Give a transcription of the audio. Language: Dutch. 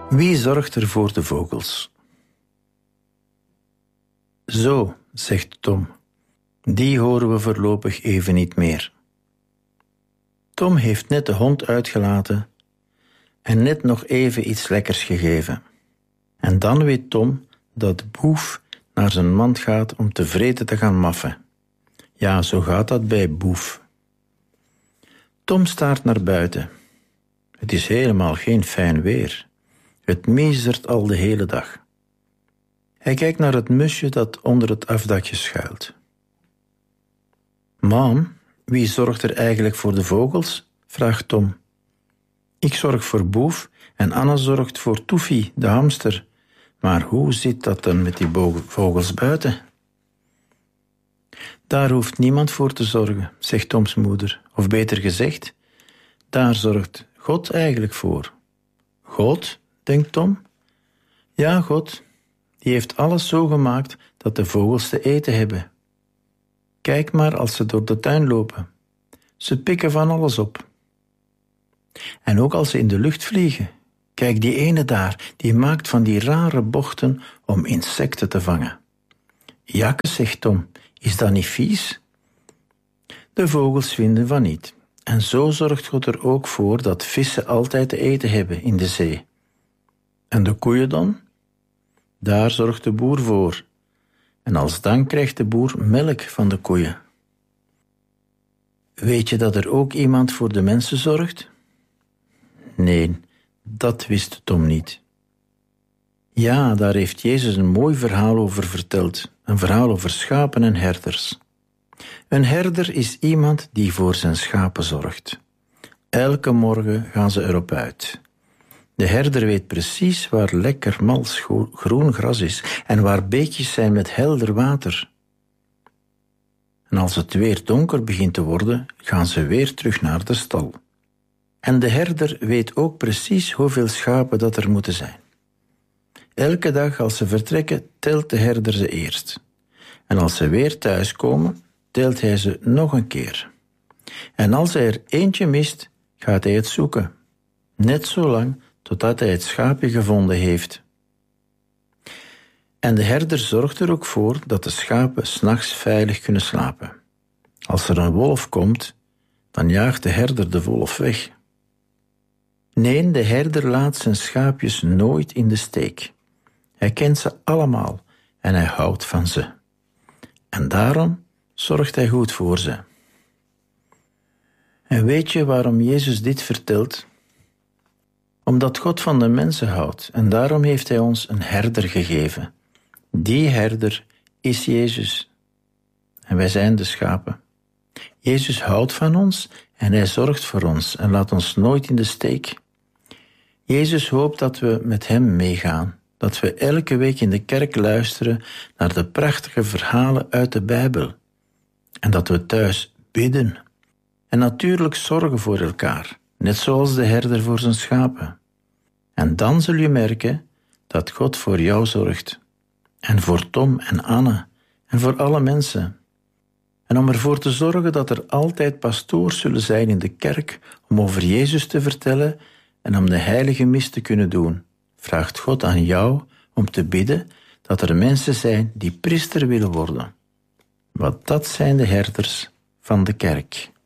Wie zorgt er voor de vogels? Zo, zegt Tom. Die horen we voorlopig even niet meer. Tom heeft net de hond uitgelaten en net nog even iets lekkers gegeven. En dan weet Tom dat Boef naar zijn mand gaat om tevreden te gaan maffen. Ja, zo gaat dat bij Boef. Tom staart naar buiten. Het is helemaal geen fijn weer. Het miezert al de hele dag. Hij kijkt naar het musje dat onder het afdakje schuilt. Mam, wie zorgt er eigenlijk voor de vogels? Vraagt Tom. Ik zorg voor Boef en Anna zorgt voor Toefie, de hamster. Maar hoe zit dat dan met die vogels buiten? Daar hoeft niemand voor te zorgen, zegt Toms moeder. Of beter gezegd, daar zorgt God eigenlijk voor. God, denkt Tom. Ja, God, die heeft alles zo gemaakt dat de vogels te eten hebben. Kijk maar als ze door de tuin lopen. Ze pikken van alles op. En ook als ze in de lucht vliegen. Kijk, die ene daar, die maakt van die rare bochten om insecten te vangen. Jakke, zegt Tom, is dat niet vies? De vogels vinden van niet. En zo zorgt God er ook voor dat vissen altijd te eten hebben in de zee. En de koeien dan? Daar zorgt de boer voor. En alsdan krijgt de boer melk van de koeien. Weet je dat er ook iemand voor de mensen zorgt? Nee, dat wist Tom niet. Ja, daar heeft Jezus een mooi verhaal over verteld. Een verhaal over schapen en herders. Een herder is iemand die voor zijn schapen zorgt. Elke morgen gaan ze erop uit. De herder weet precies waar lekker mals groen gras is en waar beekjes zijn met helder water. En als het weer donker begint te worden, gaan ze weer terug naar de stal. En de herder weet ook precies hoeveel schapen dat er moeten zijn. Elke dag als ze vertrekken, telt de herder ze eerst. En als ze weer thuiskomen, telt hij ze nog een keer. En als hij er eentje mist, gaat hij het zoeken. Net zo lang totdat hij het schaapje gevonden heeft. En de herder zorgt er ook voor dat de schapen 's nachts veilig kunnen slapen. Als er een wolf komt, dan jaagt de herder de wolf weg. Nee, de herder laat zijn schaapjes nooit in de steek. Hij kent ze allemaal en hij houdt van ze. En daarom zorgt hij goed voor ze. En weet je waarom Jezus dit vertelt? Omdat God van de mensen houdt en daarom heeft hij ons een herder gegeven. Die herder is Jezus. En wij zijn de schapen. Jezus houdt van ons en hij zorgt voor ons en laat ons nooit in de steek. Jezus hoopt dat we met hem meegaan, dat we elke week in de kerk luisteren naar de prachtige verhalen uit de Bijbel. En dat we thuis bidden en natuurlijk zorgen voor elkaar, net zoals de herder voor zijn schapen. En dan zul je merken dat God voor jou zorgt. En voor Tom en Anne en voor alle mensen. En om ervoor te zorgen dat er altijd pastoors zullen zijn in de kerk om over Jezus te vertellen en om de heilige mis te kunnen doen, vraagt God aan jou om te bidden dat er mensen zijn die priester willen worden. Want dat zijn de herders van de kerk.